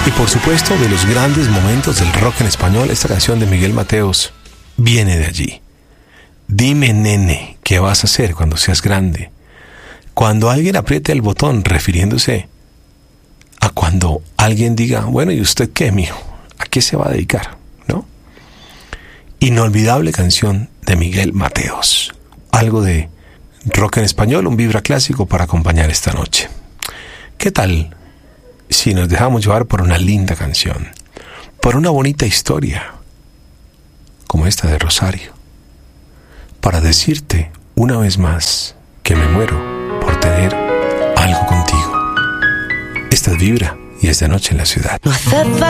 Y por supuesto, de los grandes momentos del rock en español, esta canción de Miguel Mateos viene de allí. Dime, nene, ¿qué vas a hacer cuando seas grande? Cuando alguien apriete el botón, refiriéndose a cuando alguien diga, bueno, ¿y usted qué, mijo? ¿A qué se va a dedicar? ¿No? Inolvidable canción de Miguel Mateos. Algo de rock en español, un vibra clásico para acompañar esta noche. ¿Qué tal si nos dejamos llevar por una linda canción, por una bonita historia, como esta de Rosario, para decirte una vez más que me muero por tener algo contigo? Esta es Vibra y es de noche en la ciudad. No hace